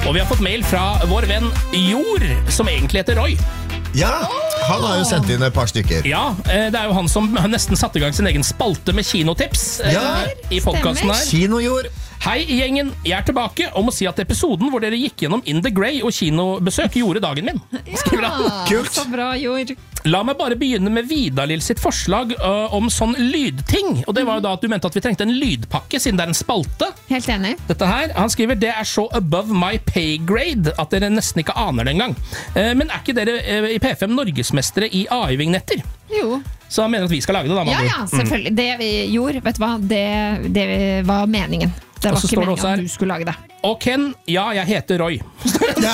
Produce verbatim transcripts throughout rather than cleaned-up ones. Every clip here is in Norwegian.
Og vi har fått mail fra vår venn Jord, som egentlig heter Roy. Ja, han har jo sendt inn et par stykker. Ja, det er jo han som nesten satte i gang sin egen spalte med kinotips ja, i podcasten her. Kinojord. Hei gjengen, jeg er tilbake og må si at episoden hvor dere gikk gjennom In the Grey og kinobesøk gjorde dagen min. Skriver han. Ja, Kult. så bra, Jord. La meg bare begynne med Vidar-Lill sitt forslag uh, om sånn lydting. Og det var jo da at du mente at vi trengte en lydpakke, siden det er en spalte. Helt enig. Dette her, han skriver, det er så above my pay grade at dere nesten ikke aner det engang. Uh, men er ikke dere uh, i P fem norgesmestere i A I-vignetter? Jo. Så han mener at vi skal lage det da, Ja, Manu. ja, selvfølgelig. Det vi gjorde, vet du hva, det, det var meningen. Det var Og så ikke står det meningen også her- at du skulle lage det. Og Ken, ja, jeg heter Roy. Ja.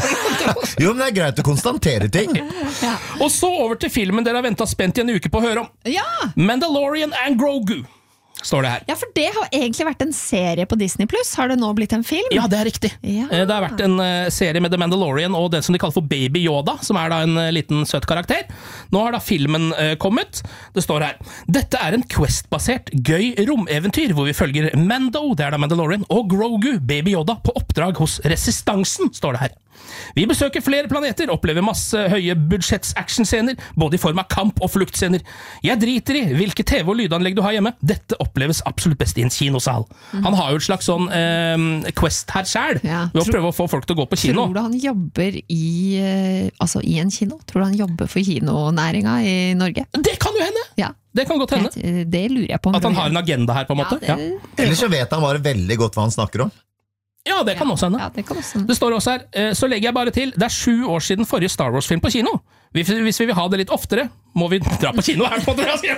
Jo, men det er greit å konstatere ting. Og så over til filmen dere har ventet spent i en uke på å høre om. Ja! Mandalorian and Grogu, står det her. Ja, for det har egentlig vært en serie på Disney Plus. Har det nå blitt en film? Ja, det er riktig. Ja. Eh, Det har vært en eh, serie med The Mandalorian og det som de kaller for Baby Yoda, som er da en eh, liten søt karakter. Nå har da filmen eh, kommet. Det står her: dette er en Quest-basert, gøy romeventyr, hvor vi følger Mando, det er da Mandalorian, og Grogu, Baby Yoda, på oppdrag hos Resistansen, står det her. Vi besøker flere planeter, opplever masse høye budsjetts-actionscener, både i form av kamp og fluktscener. Jeg driter i hvilke T V- og lydanlegg du har hjemme. Dette oppleves absolutt best i en kinosal. Han har jo et slags sånn eh, Quest her selv, Ja. ved å Tror- prøve å få folk til å gå på kino. Tror du han jobber i, eh, altså i en kino? Tror du han jobber for kinonæringa i Norge? Det kan jo hende! Ja. Det kan godt hende. Det, det lurer jeg på. om At han du har en gjør. agenda her, på en måte. Ja, Ja, det, Ellers så vet han bare veldig godt hva han snakker om. ja det kan også hende. Ja, det kan også. Det står også her, eh, så legger jeg bare til, det er sju år siden forrige Star Wars-film på kino. Hvis hvis vi vil ha det litt oftere, må vi dra på kino her. På det jeg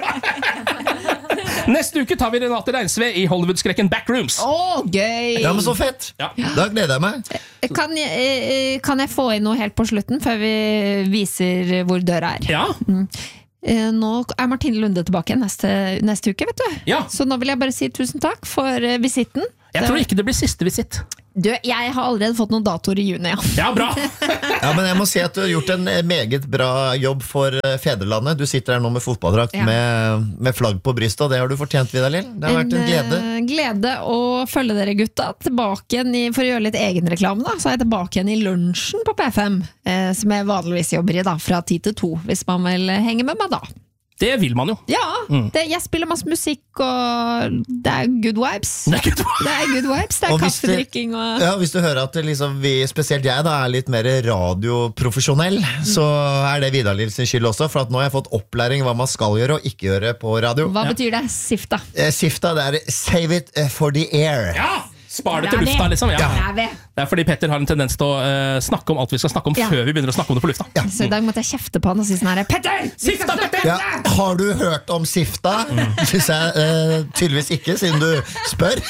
skrev. Neste uke tar vi Renate Reinsve i Hollywood-skrekken Backrooms. Å, gøy! Ja, men så fett. Ja. Da gleder jeg meg. Kan jeg, eh, kan jeg få inn noe helt på slutten, før vi viser hvor døra er? Ja, Eh, Nå er Martine Lunde tilbake neste, neste uke, vet du. Ja. Så nå vil jeg bare si tusen takk for eh, visitten. jeg tror ikke det blir siste visitt. Du, jeg har allerede fått noen datoer i juni, ja. Ja, bra! Ja, men jeg må si at du har gjort en meget bra jobb for eh, fedrelandet. Du sitter her nå med fotballdrakt Ja. med, med flagg på brystet, og det har du fortjent, Vidar-Lill. Det har vært en glede. eh, glede å følge dere, gutta. Tilbake igjen i, for å gjøre litt egenreklame, da, så er jeg tilbake igjen i lunsjen på P fem, eh, som jeg vanligvis jobber i, da, fra ti til to, hvis man vil henge med meg da. Det vil man jo. Ja, det, jeg spiller masse musikk, og det er good vibes. Det er ikke Det er good vibes, det er Og hvis det- kaffedrikking og Ja, Hvis du hører at det liksom vi, spesielt jeg da, er litt mer radioprofesjonell, så er det Vidar-Lill sin skyld også, for at nå har jeg fått opplæring hva man skal gjøre og ikke gjøre på radio. Hva betyr det? Sifta. Eh, Sifta, det er save it eh, for the air. Ja! Spar det Det til er det. lufta, liksom. Ja. Det er det. Det er fordi Petter har en tendens til å eh, snakke om alt vi skal snakke om Ja. før vi begynner å snakke om det på lufta. Så i dag måtte jeg kjefte på han og si sånn her: Petter! Sifta, Petter! Ja, har du hørt om Sifta? Synes jeg eh, tydeligvis ikke, siden du spør.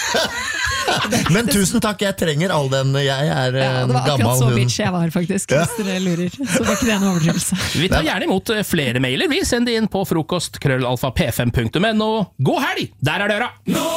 Men tusen takk, jeg trenger all den. Jeg er Ja, en det var akkurat gammel så hund. bitch jeg var, faktisk. Hvis dere lurer. Så var ikke det en overdrivelse. Vi tar gjerne imot eh, flere mailer. Vi sender inn på frokost krøllalfa p fem punktum n o. God helg! Der er døra!